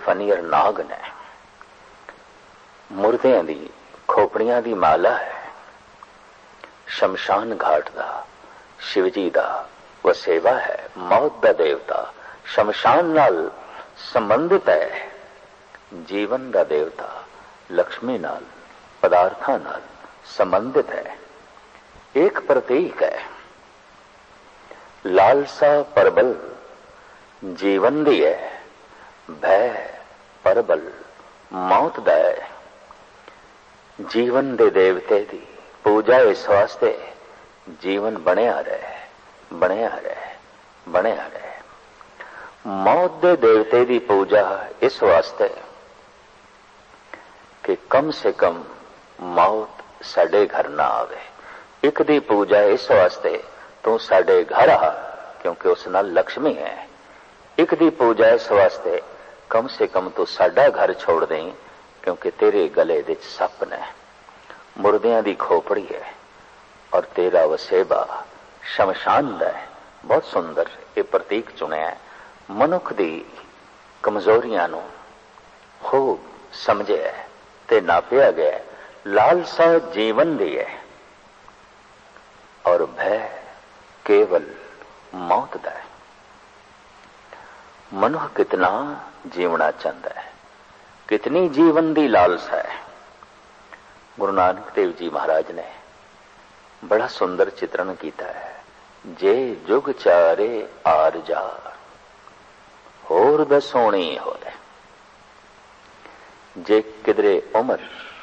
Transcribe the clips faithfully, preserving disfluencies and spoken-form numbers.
फनीर नाग ने, मुर्दियां दी खोपड़ियां दी माला है। शमशान घाट दा शिव जी दा वसेवा है। मौत दा देवता शमशान नाल संबंधित है। जीवन दा देवता लक्ष्मी नाल, पदार्थां नाल संबंधित है। एक प्रतीक है। लालसा परबल जीवन दी है, भय परबल मौत दा है। जीवन दे देवते दी पूजा इस वास्ते जीवन बनिया रहे, बनिया रहे, बनिया रहे। मौत दे देवते दी पूजा इस वास्ते कि कम से कम मौत साडे घर ना आवे। एक दी पूजा इस वास्ते तू साडे घर आ, क्योंकि उस नाल लक्ष्मी है। एक दी पूजा इस वास्ते कम से कम तू साडा घर छोड़ दें, क्योंकि तेरे गले विच सप ने, मुर्दियां दी खोपड़ी है और तेरा वसेबा शमशान दा है। बहुत सुंदर ये प्रतीक चुनिया है। मनुख दी कमजोरियां नूं खूब समझिया ते नापिया गया। लालसा जीवन दी है और भय केवल मौत दा है। मनुख कितना जीवना चाहता है, कितनी जीवन दी लालसा है। गुरु नानक देव जी महाराज ने बड़ा सुंदर चित्रण किया है। जे जुग चारे आर जा होर दसोणी होए। जे किधरे उम्र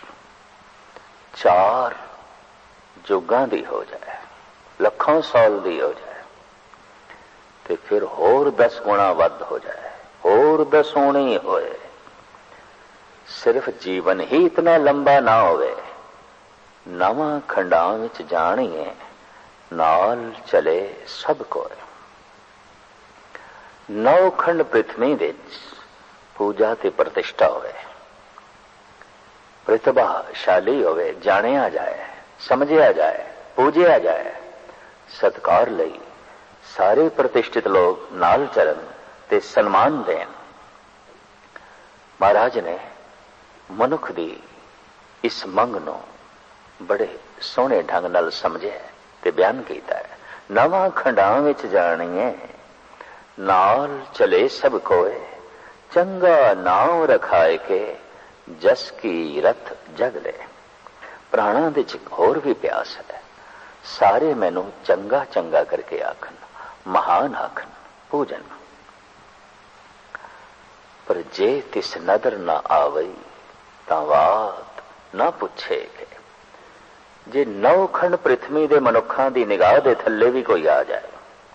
चार जुगां दी हो जाए, लखों साल दी हो जाए, तो फिर होर दस गुणा वध हो जाए, होर दसोणी होए। सिर्फ जीवन ही इतना लंबा ना होवे, नवां खंडां विच जाणीए नाल चले सब कोई। नौ खंड पृथ्वी विच पूजा ते प्रतिष्ठा होवे, प्रतिभाशाली होवे, जानिया जाए, समझिया जाए, पूजिया जाए। सत्कार लई सारे प्रतिष्ठित लोग नाल चलन ते सन्मान देन। महाराज ने मनुख दी इस मंग नूं बड़े सोहणे ढंग नाल समझिया ते बयान कीता है। नवां खंडां विच जाणीए नाल चले सब कोए। चंगा नाम रखाए के जस की रथ जग ले। प्राणा दे च होर भी प्यास है। सारे मैनू चंगा चंगा करके आखन, महान आखन, पूजन। पर जे तिस नदर न आवई तां बात न पुछे के। जे नौ खंड पृथ्वी दे मनुखां दी निगाह दे थल्ले भी कोई आ जाए,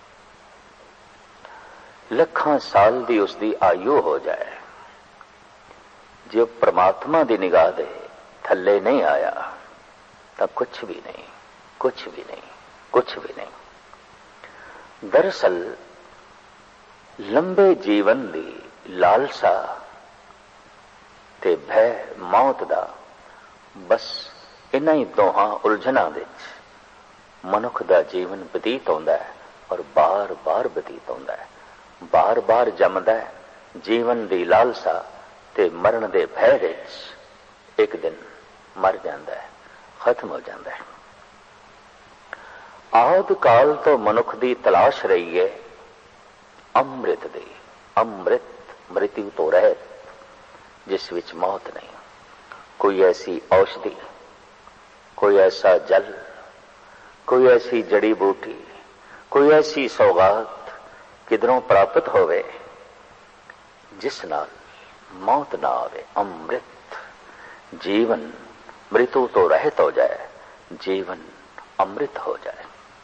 लखां साल दी उसदी आयु हो जाए, जो परमात्मा दी निगाह दे थल्ले नहीं आया तो कुछ भी नहीं, कुछ भी नहीं, कुछ भी नहीं। दरअसल लंबे जीवन दी लालसा ते भय मौत दा बस इन्हां ही दोहां उलझनां विच मनुख दा जीवन बतीत होंदा है और बार बार बतीत होंदा है, बार बार जमदा है। जीवन दी लालसा ते मरण दे भय विच एक दिन मर जांदा है, खत्म हो जांदा है। आद काल तो मनुख दी तलाश रही है अमृत दी। अमृत मृत्यु तो रहत, जिस विच मौत नहीं। कोई ऐसी औषधि, कोई ऐसा जल, कोई ऐसी जड़ी बूटी, कोई ऐसी सौगात किधरों प्राप्त होवे जिस नाल मौत ना आवे। अमृत जीवन मृत्यु तो रहत हो जाए, जीवन अमृत हो जाए।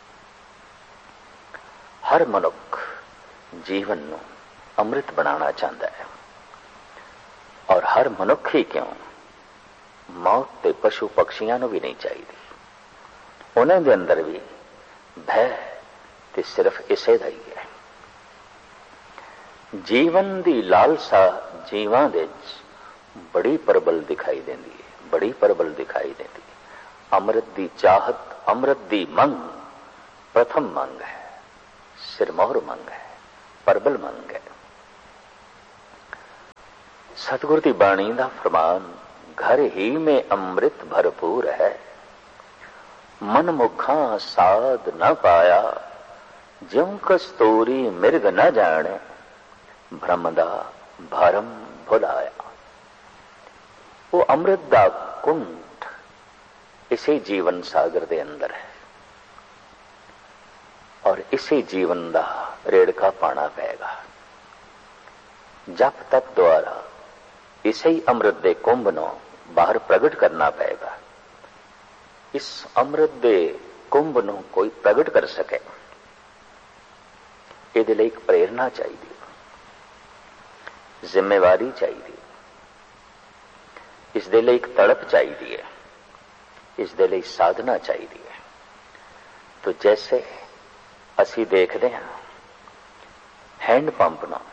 हर मनुख जीवन नूं अमृत बनाना चाहता है और हर मनुख ही क्यों, मौत ते पशु पक्षियां नूं भी नहीं चाहिए। उन्हां दे अंदर भी भय ते सिर्फ इसे दा ही है। जीवन दी लालसा जीवां दे बड़ी प्रबल दिखाई देंदी है, बड़ी प्रबल दिखाई देंदी है। अमृत दी चाहत, अमृत दी मंग प्रथम मंग है, सिरमौर मंग है, प्रबल मंग है। सतगुरु की बाणी का फरमान, घर ही में अमृत भरपूर है, मन मुखा साध न पाया, ज्यों कस्तूरी मिर्ग न जाने, भ्रम दा भरम भुलाया। वो अमृत दा कुंठ इसी जीवन सागर दे अंदर है और इसी जीवन दा रेड़का पाना पेगा। जप तप द्वारा इसी अमृत दे कुंभ नूं बाहर प्रगट करना पेगा। इस अमृत दे कुंभ नूं कोई प्रगट कर सके, इहदे लई एक प्रेरणा चाहिए, जिम्मेवारी चाहिए, इस दे लई एक तड़प चाहिए, इस दे लई साधना चाहिए। तो जैसे असी देखते हैं हैंड पंप नूं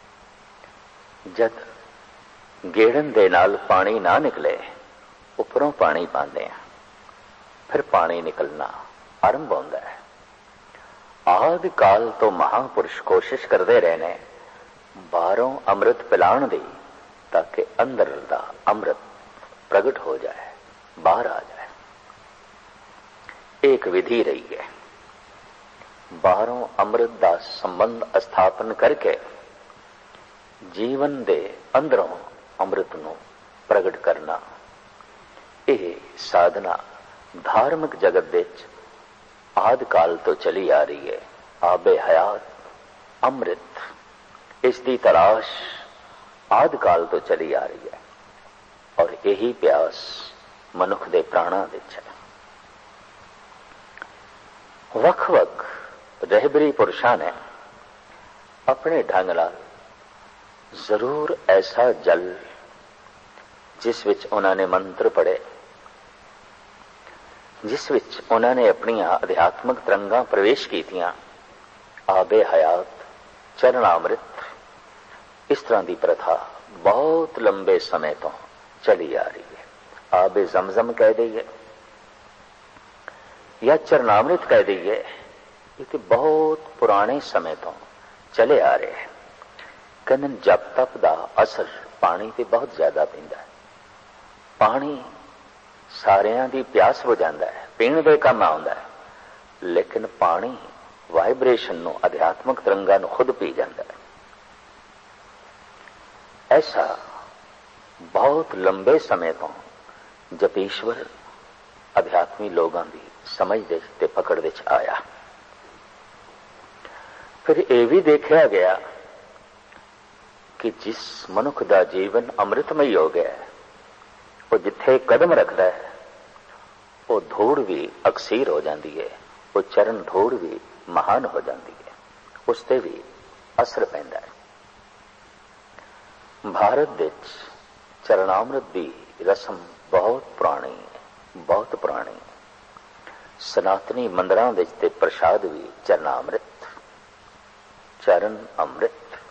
जद गेड़न दे नाल पानी ना निकले, उपरों पानी पाते हैं, फिर पानी निकलना आरंभ होता है। आदि काल तो महापुरुष कोशिश करते रहने बाहरों अमृत पिलाण दी, ताकि अंदर दा अमृत प्रगट हो जाए, बाहर आ जाए। एक विधि रही है, बाहरों अमृत दा संबंध स्थापन करके जीवन दे अंदरों अमृत नूं प्रगट करना। यह साधना धार्मिक जगत विच आदि काल तो चली आ रही है। आबे हयात अमृत, इसकी तलाश आदि काल तो चली आ रही है और यही प्यास मनुख दे प्राणा विच है। वख वख रहबरी पुरुषां ने अपने ढंग नाल जरूर ऐसा जल जिस विच उन्होंने मंत्र पढ़े, जिस विच उन्होंने अपनी अध्यात्मक तरंगां प्रवेश कीतियां, आबे हयात चरणामृत, इस तरह की प्रथा बहुत लंबे समय तो चली आ रही है। आबे जमजम कह दईए या चरणामृत कह दईए, ये तो बहुत पुराने समय तो चले आ रहे हैं। कहते जप तप का असर पानी ते बहुत ज्यादा पैंदा है। पानी सारियां दी प्यास बुझांदा है, पीण दे काम आउंदा है, लेकिन पानी वाइब्रेशन नूं, अध्यात्मक तरंगां नूं खुद पी जांदा है। ऐसा बहुत लंबे समय तो जपीश्वर अध्यात्मी लोगों की समझ दे ते पकड़ विच आया। फिर यह भी देखा गया कि जिस मनुख का जीवन अमृतमय हो गया है, वो जिथे कदम रखता है वो धूड़ भी अक्सीर हो जाती है, वो चरण धूड़ भी महान हो जाती है, उसते भी असर पैंदा है। भारत विच चरणामृत की रस्म बहुत पुरानी है, बहुत पुरानी है। सनातनी मंदिरां विच ते प्रसाद भी चरणामृत, चरण अमृत,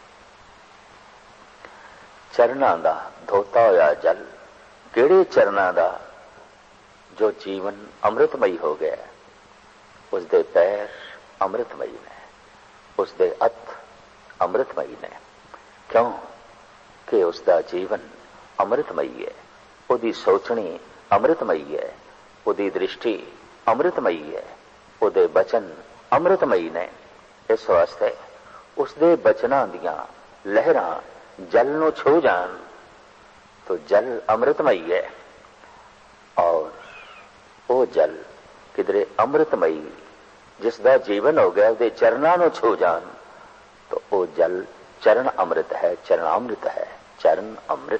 चरणां दा धोता होया जल, किहड़े चरणां दा जो जीवन अमृतमयी हो गया, उसदे पैर अमृतमयी ने, उसदे हथ अमृतमयी ने। क्यों कि उसका जीवन अमृतमयी है, उसकी सोचनी अमृतमयी है, उसकी दृष्टि अमृतमयी है, उसदे बचन अमृतमयी ने। इस वास्ते उसदे बचनां दियां लहरां जल नूं छू जान तो जल अमृतमयी है, और वो जल किधरे अमृतमयी जिसका जीवन हो गया उसके चरणां नूं छू जान तो वो जल चरण अमृत है, चरणामृत है, चरण अमृत।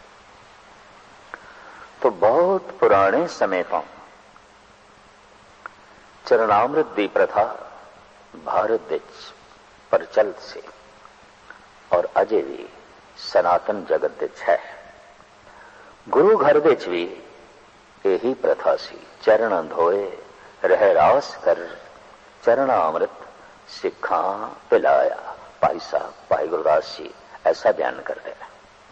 तो बहुत पुराने समय तो चरणामृत की प्रथा भारत विच प्रचलित सी और अजे भी सनातन जगत विच है। गुरु घर विच भी यही प्रथा सी। चरण धोए रह रास कर, चरणामृत सिखा पिलाया। भाई साहब भाई गुरदास जी ऐसा बयान करते हैं।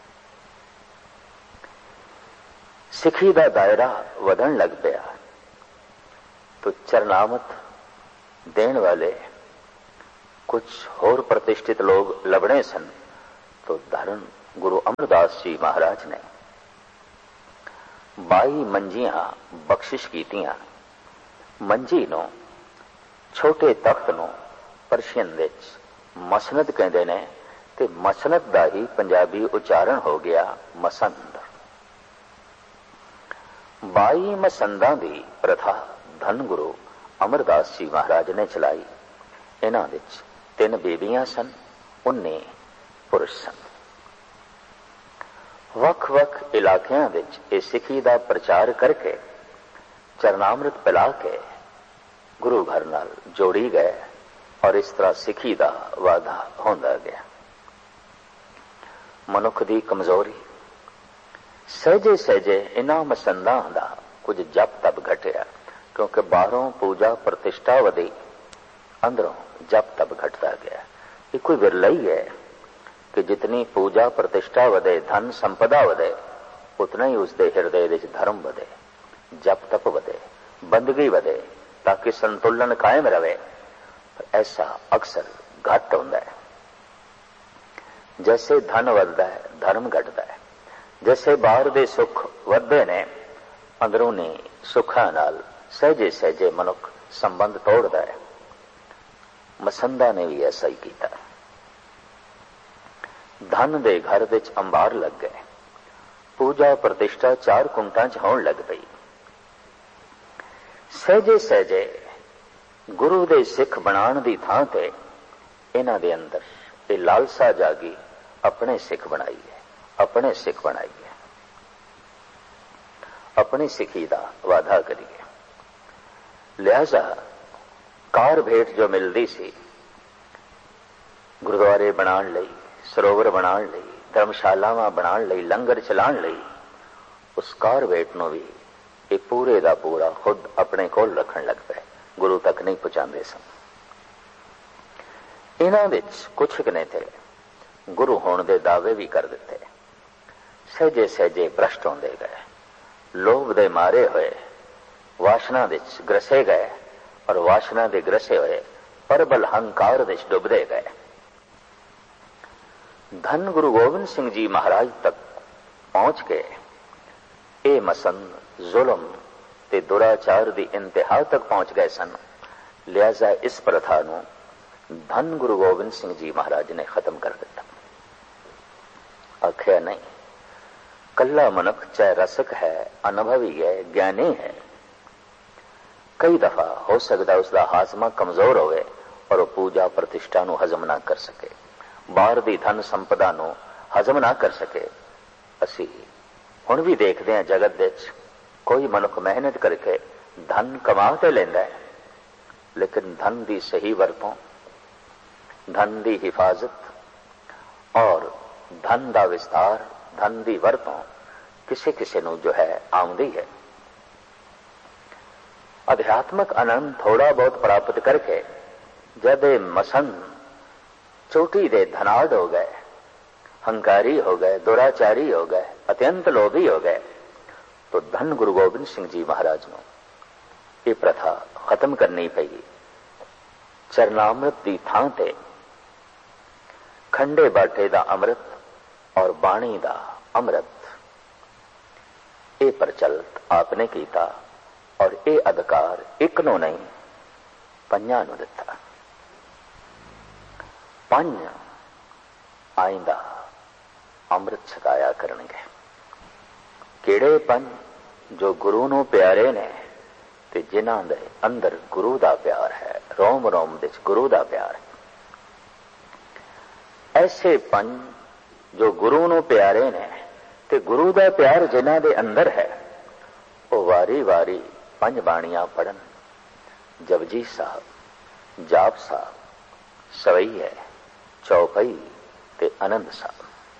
सिखी का दायरा वधन लग पाया तो चरणामृत देने वाले कुछ होर प्रतिष्ठित लोग लभने सन, तो धर्म गुरु अमरदास जी महाराज ने बाई मंजियां बख्शिश कीतियां। मंजी नूं छोटे तख्त नूं परशियन विच मसनद कहंदे ने ते मसनद दा ही पंजाबी उच्चारण हो गया मसंद। बाई मसंदां दी प्रथा धन गुरु अमरदास जी महाराज ने चलाई। इन्हां विच तीन बेबियां सन, उन्नी पुरुष सन। ਵੱਖ-ਵੱਖ ਇਲਾਕਿਆਂ ਵਿੱਚ ਇਹ ਸਿੱਖੀ ਦਾ ਪ੍ਰਚਾਰ ਕਰਕੇ ਚਰਨਾਮ੍ਰਿਤ ਪਿਲਾ ਕੇ ਗੁਰੂ ਘਰ ਨਾਲ ਜੋੜੀ ਗਏ ਔਰ ਇਸ ਤਰ੍ਹਾਂ ਸਿੱਖੀ ਦਾ ਵਾਧਾ ਹੁੰਦਾ ਗਿਆ। ਮਨੁੱਖ ਦੀ ਕਮਜ਼ੋਰੀ ਸਹਿਜੇ ਸਹਿਜੇ ਇਹਨਾਂ ਮਸੰਦਾਂ ਦਾ ਕੁਝ ਜਪ ਤਪ ਘਟਿਆ, ਕਿਉਂਕਿ ਬਾਹਰੋਂ ਪੂਜਾ ਪ੍ਰਤਿਸ਼ਠਾ ਵਧੀ, ਅੰਦਰੋਂ ਜਪ ਤਪ ਘਟਦਾ ਗਿਆ। ਇਹ ਕੋਈ ਵਿਰਲਾ ਹੀ ਹੈ कि जितनी पूजा प्रतिष्ठा वधे, धन संपदा वधे, उतना ही उसके हृदय विच धर्म वधे, जप तप वधे, बंदगी वधे, ताकि संतुलन कायम रहे। पर ऐसा अक्सर घट होता है। जैसे धन वधदा है धर्म घटता है। जैसे बाहर दे सुख वधदे ने, अंदरूनी सुखां नाल सहजे सहजे मनुख संबंध तोड़ता है। मसंदा ने भी ऐसा ही किया। धन दे घर विच अंबार लग गए, पूजा प्रतिष्ठा चार कुंटां च होण लग पई। सहजे सहजे गुरु दे सिख बनाण दी थां ते इन्हां दे अंदर ये लालसा जागी, अपने सिख बनाईए, अपने सिख बनाईए, अपनी सिखी दा वाधा करिए। लिहाजा कार भेंट जो मिलदी सी गुरुद्वारे बनाण लई, ਸਰੋਵਰ ਬਣਾਉਣ ਲਈ, ਧਰਮਸ਼ਾਲਾਵਾਂ ਬਣਾਉਣ ਲਈ, ਲੰਗਰ ਚਲਾਉਣ ਲਈ, ਉਸ ਕਾਰ ਵੇਟ ਨੂੰ ਵੀ ਇਹ ਪੂਰੇ ਦਾ ਪੂਰਾ ਖੁਦ ਆਪਣੇ ਕੋਲ ਰੱਖਣ ਲੱਗ ਪਏ। ਗੁਰੂ ਤੱਕ ਨਹੀਂ ਪਹੁੰਚਾਉਂਦੇ ਸਨ। ਇਹਨਾਂ ਵਿੱਚ ਕੁਛ ਕੁ ਨੇ ਤੇ ਗੁਰੂ ਹੋਣ ਦੇ ਦਾਅਵੇ ਵੀ ਕਰ ਦਿੱਤੇ। ਸਹਿਜੇ ਸਹਿਜੇ ਭ੍ਰਸ਼ਟ ਹੁੰਦੇ ਗਏ, ਲੋਭ ਦੇ ਮਾਰੇ ਹੋਏ ਵਾਸ਼ਨਾ ਵਿੱਚ ਗ੍ਰਸੇ ਗਏ ਔਰ ਵਾਸ਼ਨਾ ਦੇ ਗ੍ਰਸੇ ਹੋਏ ਪ੍ਰਬਲ ਹੰਕਾਰ ਵਿੱਚ ਡੁੱਬਦੇ ਗਏ। धन गुरु गोबिंद सिंह जी महाराज तक पहुंच के ये मसंद जुल्म ते दुराचार दी इंतहा तक पहुंच गए सन। लिहाजा इस प्रथा नूं धन गुरु गोबिंद सिंह जी महाराज ने खत्म कर दिता। आख्या नहीं, कल्ला मनुख चाहे रसक है, अनुभवी है, ज्ञानी है, कई दफा हो सकता उसका हाजमा कमजोर होवे और वो पूजा प्रतिष्ठा नूं हजम ना कर सके, बाहर दी धन संपदा नूं हजम ना कर सके। असी हुण भी देखते हैं जगत विच कोई मनुख मेहनत करके धन कमा ते लैंदा है, लेकिन धन दी सही वरतों, धन दी हिफाजत और धन दा विस्तार, धन दी वरतों किसी किसी नूं जो है आउंदी है। अध्यात्मक आनंद थोड़ा बहुत प्राप्त करके जब मसंद चोटी दे धनाढ़ हो गए, हंकारी हो गए, दुराचारी हो गए, अत्यंत लोभी हो गए, तो धन गुरु गोबिंद सिंह जी महाराज ने ये प्रथा खत्म करनी पई। चरनामृत की थां ते खंडे बाटे दा अमृत और बाणी दा अमृत ये प्रचलित आपने किया और ये अधिकार एक नूं नहीं पंजां नूं दिता। पंज आइंदा अमृत छकाया करनगे। किहड़े पंज? जो गुरु नूं प्यारे ने ते जिन्हां दे अंदर गुरु दा प्यार है, रोम रोम विच गुरु दा प्यार है। ऐसे पंज जो गुरु नूं प्यारे ने ते गुरु दा प्यार जिन्हां दे अंदर है, वो वारी वारी पंज बाणियां पढ़न। जपजी साहब, जाप साहब, सवैया, चौपाई ते आनंद साहब।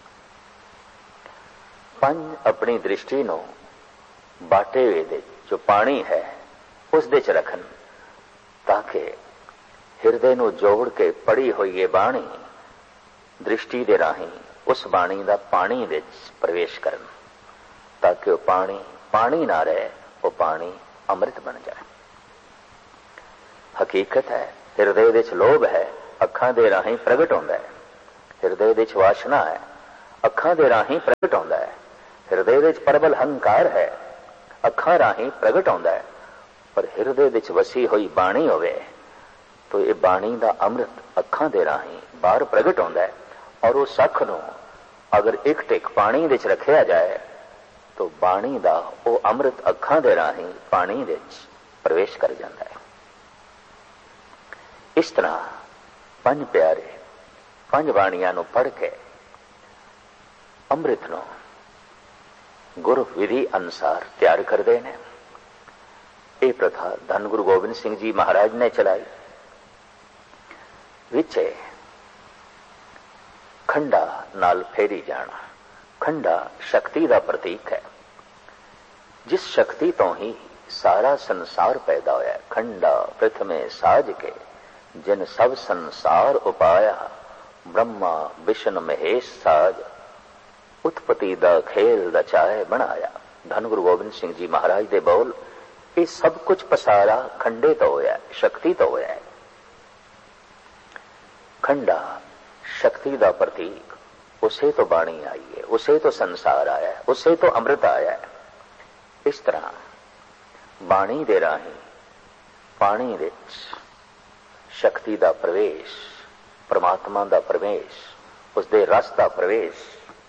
पंज अपनी दृष्टि नूं बाटे हुए दे जो पानी है उस दे च रखन, ताकि हिरदे नूं जोड़ के पढ़ी हुई ये बाणी दृष्टि दे राही उस बाणी दा पानी विच प्रवेश करन, ताकि वो पानी पानी ना रहे, वो पानी अमृत बन जाए। हकीकत है हिरदे विच लोभ है, अखां दे राही प्रगट होंदा है। हिरदे विच वासना है, ਅੱਖਾਂ ਦੇ ਰਾਹੀਂ ਪ੍ਰਗਟ ਹੁੰਦਾ ਹੈ। ਹਿਰਦੇ ਵਿੱਚ ਪ੍ਰਬਲ ਹੰਕਾਰ ਹੈ, ਅੱਖਾਂ ਰਾਹੀਂ ਪ੍ਰਗਟ ਹੁੰਦਾ ਹੈ। ਪਰ ਹਿਰਦੇ ਵਿੱਚ ਵਸੀ ਹੋਈ ਬਾਣੀ ਹੋਵੇ ਤਾਂ ਇਹ ਬਾਣੀ ਦਾ ਅੰਮ੍ਰਿਤ ਅੱਖਾਂ ਦੇ ਰਾਹੀਂ ਬਾਹਰ ਪ੍ਰਗਟ ਹੁੰਦਾ ਹੈ। ਔਰ ਉਸ ਅੱਖ ਨੂੰ ਅਗਰ ਇੱਕ ਟਿਕ ਪਾਣੀ ਵਿੱਚ ਰੱਖਿਆ ਜਾਏ ਤਾਂ ਬਾਣੀ ਦਾ ਉਹ ਅੰਮ੍ਰਿਤ ਅੱਖਾਂ ਦੇ ਰਾਹੀਂ ਪਾਣੀ ਵਿੱਚ ਪ੍ਰਵੇਸ਼ ਕਰ ਜਾਂਦਾ ਹੈ। ਇਸ ਤਰ੍ਹਾਂ ਪੰਜ ਪਿਆਰੇ ਪੰਜ ਬਾਣੀਆਂ ਨੂੰ ਪੜ੍ਹ ਕੇ ਅੰਮ੍ਰਿਤ ਨੂੰ ਗੁਰੂ ਵਿਧੀ ਅਨੁਸਾਰ ਤਿਆਰ ਕਰਦੇ ਨੇ। ਇਹ ਪ੍ਰਥਾ ਧੰਨ ਗੁਰੂ ਗੋਬਿੰਦ ਸਿੰਘ ਜੀ ਮਹਾਰਾਜ ਨੇ ਚਲਾਈ। ਵਿੱਚ ਖੰਡਾ ਨਾਲ ਫੇਰੀ ਜਾਣਾ। ਖੰਡਾ ਸ਼ਕਤੀ ਦਾ ਪ੍ਰਤੀਕ ਹੈ, ਜਿਸ ਸ਼ਕਤੀ ਤੋਂ ਹੀ ਸਾਰਾ ਸੰਸਾਰ ਪੈਦਾ ਹੋਇਆ। ਖੰਡਾ ਪ੍ਰਥਮੇ ਸਾਜ ਕੇ ਜਿਨ ਸਭ ਸੰਸਾਰ ਉਪਾਇਆ, ਬ੍ਰਹਮਾ ਵਿਸ਼ਨ ਮਹੇਸ਼ ਸਾਜ, ਉਤਪਤੀ ਦਾ ਖੇਲ ਰਚਾਏ ਬਣਾਇਆ। ਧੰਨ ਗੁਰੂ ਗੋਬਿੰਦ ਸਿੰਘ ਜੀ ਮਹਾਰਾਜ ਦੇ ਬੋਲ। ਇਹ ਸਭ ਕੁਝ ਪਸਾਰਾ ਖੰਡੇ ਤੋਂ ਹੋਇਆ, ਸ਼ਕਤੀ ਤੋਂ ਹੋਇਆ। ਖੰਡਾ ਸ਼ਕਤੀ ਦਾ ਪ੍ਰਤੀਕ, ਉਸੇ ਤੋਂ ਬਾਣੀ ਆਈ ਹੈ, ਉਸੇ ਤੋਂ ਸੰਸਾਰ ਆਇਆ ਹੈ, ਉਸੇ ਤੋਂ ਅੰਮ੍ਰਿਤ ਆਇਆ ਹੈ। ਇਸ ਤਰ੍ਹਾਂ ਬਾਣੀ ਦੇ ਰਾਹੀਂ ਪਾਣੀ ਵਿੱਚ ਸ਼ਕਤੀ ਦਾ ਪ੍ਰਵੇਸ਼, ਪ੍ਰਮਾਤਮਾ ਦਾ ਪ੍ਰਵੇਸ਼, ਉਸਦੇ ਰਸ ਦਾ ਪ੍ਰਵੇਸ਼।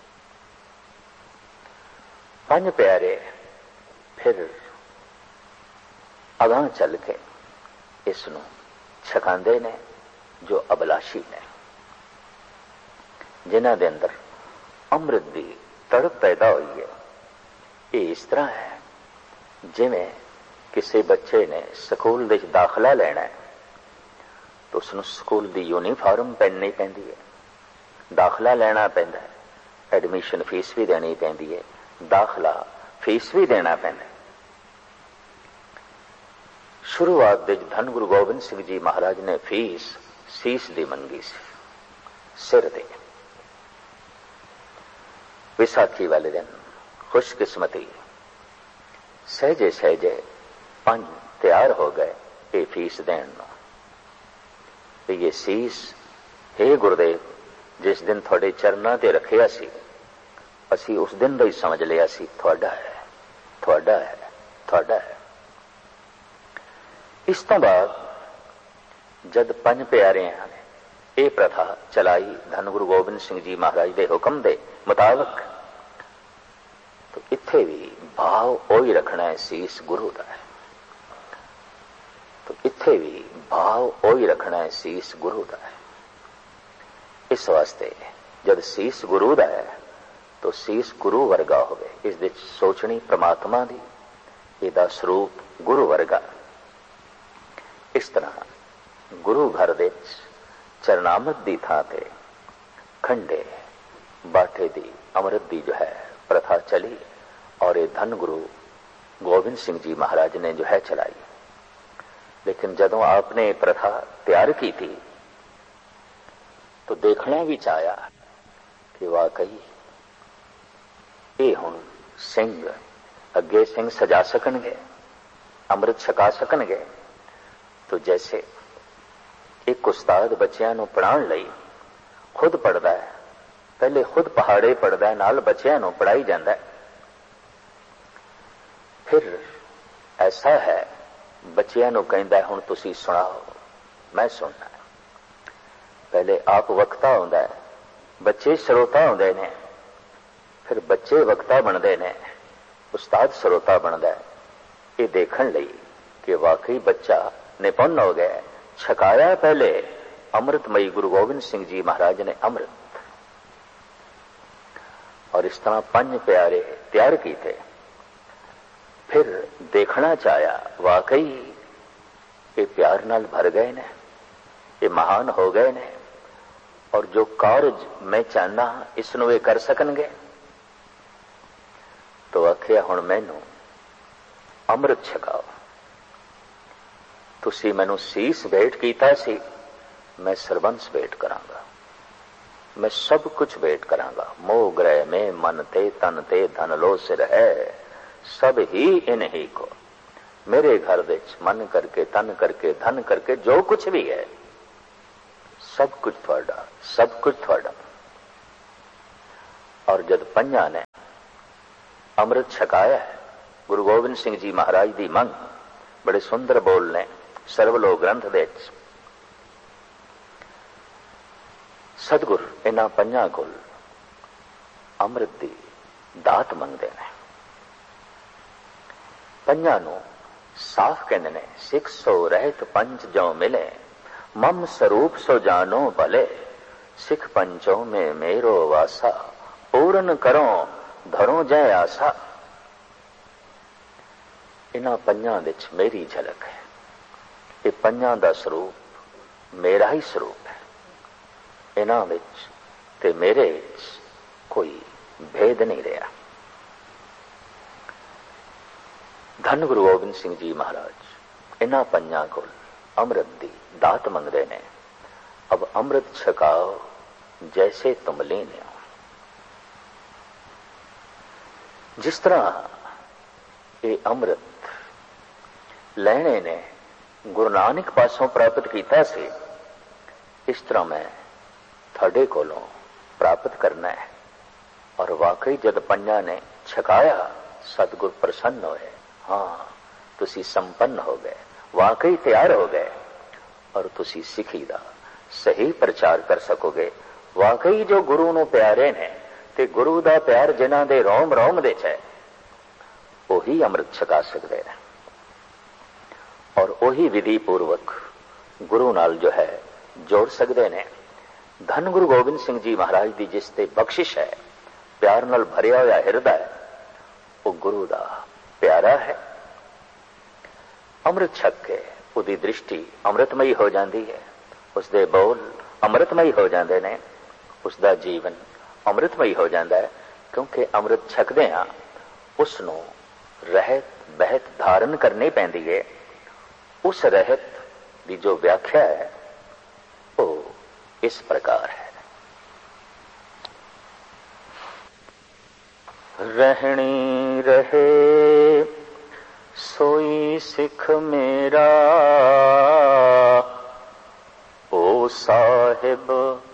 ਪੰਜ ਪਿਆਰੇ ਫਿਰ ਅਗਾਂਹ ਚੱਲ ਕੇ ਇਸ ਨੂੰ ਛਕਾਉਂਦੇ ਨੇ ਜੋ ਅਭਿਲਾਸ਼ੀ ਨੇ, ਜਿਨ੍ਹਾਂ ਦੇ ਅੰਦਰ ਅੰਮ੍ਰਿਤ ਦੀ ਤੜਪ ਪੈਦਾ ਹੋਈ ਹੈ। ਇਹ ਇਸ ਤਰ੍ਹਾਂ ਹੈ ਜਿਵੇਂ ਕਿਸੇ ਬੱਚੇ ਨੇ ਸਕੂਲ ਵਿੱਚ ਦਾਖਲਾ ਲੈਣਾ ਹੈ ਤਾਂ ਉਸਨੂੰ ਸਕੂਲ ਦੀ ਯੂਨੀਫਾਰਮ ਪਹਿਨਣੀ ਪੈਂਦੀ ਹੈ, ਦਾਖਲਾ ਲੈਣਾ ਪੈਂਦਾ ਹੈ, ਐਡਮਿਸ਼ਨ ਫੀਸ ਵੀ ਦੇਣੀ ਪੈਂਦੀ ਹੈ, ਦਾਖਲਾ ਫੀਸ ਵੀ ਦੇਣਾ ਪੈਂਦਾ ਹੈ। ਸ਼ੁਰੂਆਤ ਵਿੱਚ ਧੰਨ ਗੁਰੂ ਗੋਬਿੰਦ ਸਿੰਘ ਜੀ ਮਹਾਰਾਜ ਨੇ ਫੀਸ ਸੀਸ ਦੀ ਮੰਗੀ ਸੀ, ਸਿਰ ਦੇ। ਵਿਸਾਖੀ ਵਾਲੇ ਦਿਨ ਖੁਸ਼ਕਿਸਮਤੀ ਸਹਿਜੇ ਸਹਿਜੇ ਪੰਜ ਤਿਆਰ ਹੋ ਗਏ ਇਹ ਫੀਸ ਦੇਣ ਨੂੰ। ਇਹ ਸੀਸ, ਹੇ ਗੁਰਦੇਵ, ਜਿਸ ਦਿਨ ਤੁਹਾਡੇ ਚਰਨਾਂ ਤੇ ਰੱਖਿਆ ਸੀ, ਅਸੀਂ ਉਸ ਦਿਨ ਦਾ ਹੀ ਸਮਝ ਲਿਆ ਸੀ ਤੁਹਾਡਾ ਹੈ, ਤੁਹਾਡਾ ਹੈ, ਤੁਹਾਡਾ ਹੈ। ਇਸ ਤੋਂ ਬਾਅਦ ਜਦ ਪੰਜ ਪਿਆਰਿਆਂ ਨੇ ਇਹ ਪ੍ਰਥਾ ਚਲਾਈ ਧੰਨ ਗੁਰੂ ਗੋਬਿੰਦ ਸਿੰਘ ਜੀ ਮਹਾਰਾਜ ਦੇ ਹੁਕਮ ਦੇ ਮੁਤਾਬਕ, ਤਾਂ ਇੱਥੇ ਵੀ ਭਾਵ ਉਹੀ ਰੱਖਣਾ ਹੈ, ਸੀਸ ਗੁਰੂ ਦਾ ਹੈ। ਤਾਂ ਇੱਥੇ ਵੀ ਭਾਵ ਉਹੀ ਰੱਖਣਾ ਹੈ, ਸੀਸ ਗੁਰੂ ਦਾ ਹੈ। ਇਸ ਵਾਸਤੇ ਜਦ ਸੀਸ ਗੁਰੂ ਦਾ ਹੈ ਤਾਂ ਸੀਸ ਗੁਰੂ ਵਰਗਾ ਹੋਵੇ, ਇਸ ਵਿੱਚ ਸੋਚਣੀ ਪ੍ਰਮਾਤਮਾ ਦੀ, ਇਹਦਾ ਸਰੂਪ ਗੁਰੂ ਵਰਗਾ। ਇਸ ਤਰ੍ਹਾਂ ਗੁਰੂ ਘਰ ਵਿੱਚ ਚਰਨਾਮਤ ਦੀ ਥਾਂ ਤੇ ਖੰਡੇ ਬਾਟੇ ਦੀ ਅੰਮ੍ਰਿਤ ਦੀ ਜੋ ਹੈ ਪ੍ਰਥਾ ਚਲੀ, ਔਰ ਇਹ ਧੰਨ ਗੁਰੂ ਗੋਬਿੰਦ ਸਿੰਘ ਜੀ ਮਹਾਰਾਜ ਨੇ ਜੋ ਹੈ ਚलाई। ਲੇਕਿਨ ਜਦੋਂ ਆਪਨੇ ਪ੍ਰਥਾ ਤਿਆਰ की थी तो देखना भी चाहया कि वाकई ये हुण सिंह अगे सिंह सजा सकणगे, अमृत छका सकणगे। तो जैसे एक उस्ताद बच्चों नूं पढ़ाउण लई खुद पढ़दा है, पहले खुद पहाड़े पढ़दा है, नाल बच्चों नूं पढ़ाई जांदा है। फिर ऐसा है बच्चों नूं कहंदा है हुण तुसीं सुणाओ, मैं सुनना है। पहले आप वक्ता होंदा है, बच्चे श्रोता होंदे ने, फिर बच्चे वक्ता बनते ने, उस्ताद श्रोता बनता है। ये देखण लई कि वाकई बच्चा निपुण हो गया, छकाया पहले अमृतमयी गुरु गोबिंद सिंह जी महाराज ने अमृत, और इस तरह पंज प्यारे तैयार किए थे। फिर देखना चाहया वाकई ये प्यार नाल भर गए ने, ये महान हो गए ने, और जो कार्य मैं चाहना इसनों ये कर सकणगे। तो आखिया हुण मैनू अमृत छकाओ, तुसी मैनू सीस भेंट कीता सी, मैं सरबंस भेंट करांगा, मैं सब कुछ भेंट करांगा। मोह ग्रह में मन ते तन ते धन लो सिर है, सब ही इन ही को। मेरे घर विच मन करके तन करके धन करके जो कुछ भी है सब कुछ थोड़ा, सब कुछ थोड़ा। और जद पंजा ने अमृत छकाया है, गुरु गोबिंद सिंह जी महाराज दी मंग बड़े सुंदर बोल ने सर्वलोक ग्रंथ दे सतगुर इन्हां पंजां कोल अमृत दी दात मंगदे ने। पंजां नूं साफ कहंदे ने, सिख सो रहत पंच जो मिले, मम स्वरूप सो जानो भले, सिख पंचों में मेरो वासा, पूर्ण करो धरो जय आसा। इन्हां पंजां विच मेरी झलक है। ये पंजां दा स्वरूप मेरा ही स्वरूप है। इन्हां विच ते मेरे विच कोई भेद नहीं रहा। धन गुरु गोबिंद सिंह जी महाराज इन्हां पंजां कोल अमृत दी दात मंगदे ने। अब अमृत छकाओ जैसे तुम लीन हो। जिस तरह ये अमृत लैणे ने गुरु नानक पासों प्राप्त किया से, इस तरह मैं थोड़े कोलों प्राप्त करना है। और वाकई जद पंजा ने छकाया सतगुर प्रसन्न होए। हाँ, तुसी संपन्न हो गए, वाकई तैयार हो गए और तुसी सिखी दा सही प्रचार कर सकोगे। वाकई जो गुरु नूं प्यारे ने ते गुरु दा प्यार जिन्हां दे रोम रोम दे है, ओही अमृत छका सकते हैं और ओही विधि पूर्वक गुरु नाल जो है जोड़ सकते हैं। धन गुरु गोबिंद सिंह जी महाराज की जिस ते बख्शिश है, प्यार नाल भरिया होया हिरदा, वो गुरु दा प्यारा है। अमृत छक के उदी दृष्टि अमृतमयी हो जाती है, उसके बोल अमृतमयी हो जाते हैं, उसका जीवन अमृतमयी हो जाता है। क्योंकि अमृत छकदे हाँ उसनों रहत बहत धारण करनी पैंदी है। उस रहत की जो व्याख्या है वो इस प्रकार है। रहनी रहे सोई सिख मेरा, ओ साहिब